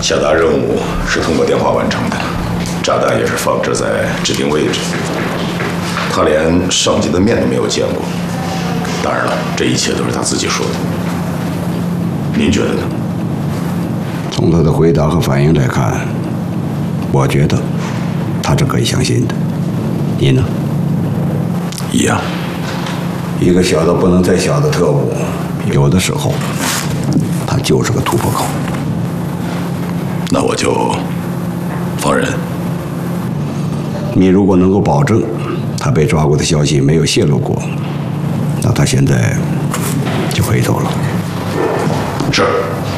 下达任务是通过电话完成的，炸弹也是放置在指定位置。他连上级的面都没有见过。当然了，这一切都是他自己说的。您觉得呢？ 从他的回答和反应来看，我觉得他是可以相信的。你呢？ 一样。 一个小到不能再小的特务，有的时候他就是个突破口。 那我就放人。 你如果能够保证他被抓过的消息没有泄露过，那他现在就可以走了。 是。